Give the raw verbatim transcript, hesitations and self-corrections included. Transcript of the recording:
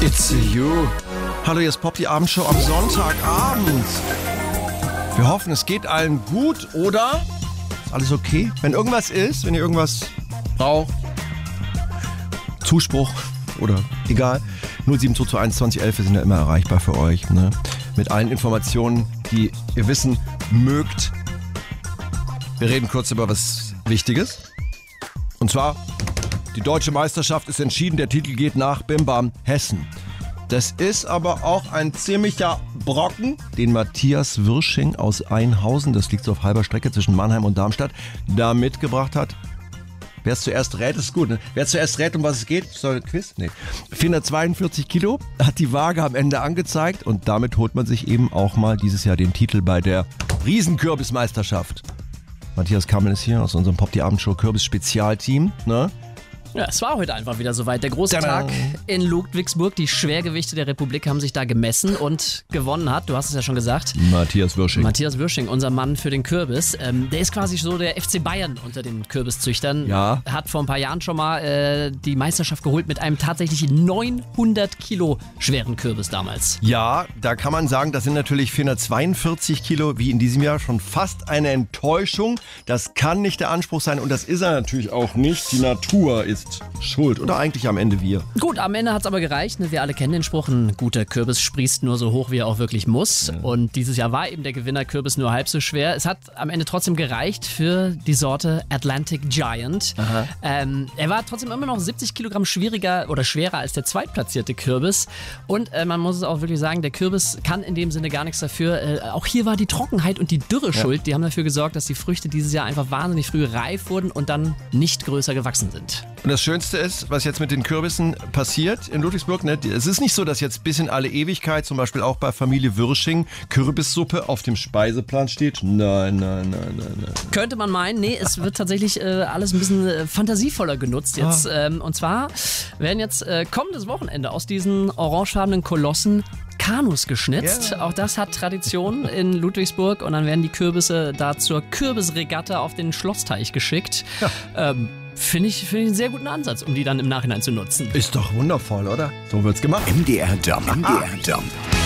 It's you. Hallo, hier ist Pop, die Abendshow am Sonntagabend. Wir hoffen, es geht allen gut, oder? Ist alles okay? Wenn irgendwas ist, wenn ihr irgendwas braucht, Zuspruch oder egal, null sieben zwei zwei eins zwanzig elf, wir sind ja immer erreichbar für euch, ne? Mit allen Informationen, die ihr wissen mögt. Wir reden kurz über was Wichtiges. Und zwar, die deutsche Meisterschaft ist entschieden, der Titel geht nach Bim Bam Hessen. Das ist aber auch ein ziemlicher Brocken, den Matthias Wirsching aus Einhausen, das liegt so auf halber Strecke zwischen Mannheim und Darmstadt, da mitgebracht hat. Wer es zuerst rät, ist gut. Ne? Wer zuerst rät, um was es geht, soll ein Quiz? Nee. vierhundertzweiundvierzig Kilo hat die Waage am Ende angezeigt und damit holt man sich eben auch mal dieses Jahr den Titel bei der Riesenkürbismeisterschaft. Matthias Kammel ist hier aus unserem Pop, die Abendshow Kürbis-Spezialteam. Ne? Ja, es war heute einfach wieder soweit. Der große Tada. Tag in Ludwigsburg. Die Schwergewichte der Republik haben sich da gemessen und gewonnen hat. Du hast es ja schon gesagt. Matthias Wirsching. Matthias Wirsching, unser Mann für den Kürbis. Ähm, der ist quasi so der F C Bayern unter den Kürbiszüchtern. Ja. Hat vor ein paar Jahren schon mal äh, die Meisterschaft geholt mit einem tatsächlich neunhundert Kilo schweren Kürbis damals. Ja, da kann man sagen, das sind natürlich vierhundertzweiundvierzig Kilo, wie in diesem Jahr, schon fast eine Enttäuschung. Das kann nicht der Anspruch sein und das ist er natürlich auch nicht. Die Natur ist schuld oder eigentlich am Ende wir. Gut, am Ende hat es aber gereicht. Ne? Wir alle kennen den Spruch, ein guter Kürbis sprießt nur so hoch, wie er auch wirklich muss. Ja. Und dieses Jahr war eben der Gewinner Kürbis nur halb so schwer. Es hat am Ende trotzdem gereicht für die Sorte Atlantic Giant. Ähm, er war trotzdem immer noch siebzig Kilogramm schwieriger oder schwerer als der zweitplatzierte Kürbis. Und äh, man muss es auch wirklich sagen, der Kürbis kann in dem Sinne gar nichts dafür. Äh, auch hier war die Trockenheit und die Dürre ja. schuld. Die haben dafür gesorgt, dass die Früchte dieses Jahr einfach wahnsinnig früh reif wurden und dann nicht größer gewachsen sind. Und das Schönste ist, was jetzt mit den Kürbissen passiert in Ludwigsburg, ne? Es ist nicht so, dass jetzt bis in alle Ewigkeit, zum Beispiel auch bei Familie Wirsching, Kürbissuppe auf dem Speiseplan steht. Nein, nein, nein, nein, nein. Könnte man meinen, nee, es wird tatsächlich äh, alles ein bisschen äh, fantasievoller genutzt jetzt. Ah. Ähm, und zwar werden jetzt äh, kommendes Wochenende aus diesen orangefarbenen Kolossen Kanus geschnitzt. Yeah. Auch das hat Tradition in Ludwigsburg und dann werden die Kürbisse da zur Kürbisregatta auf den Schlossteich geschickt. Ja. Ähm, Finde ich, find ich einen sehr guten Ansatz, um die dann im Nachhinein zu nutzen. Ist doch wundervoll, oder? So wird's gemacht. M D R Jump. M D R Jump.